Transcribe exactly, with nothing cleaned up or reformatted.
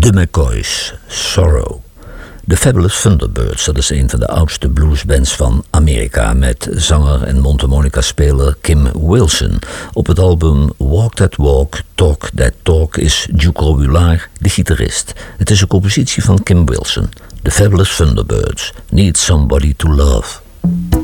De McCoys, Sorrow. De Fabulous Thunderbirds, dat is een van de oudste bluesbands van Amerika, met zanger en mondharmonica-speler Kim Wilson. Op het album Walk That Walk, Talk That Talk is Duke Robillard de gitarist. Het is een compositie van Kim Wilson. The Fabulous Thunderbirds, Need Somebody to Love.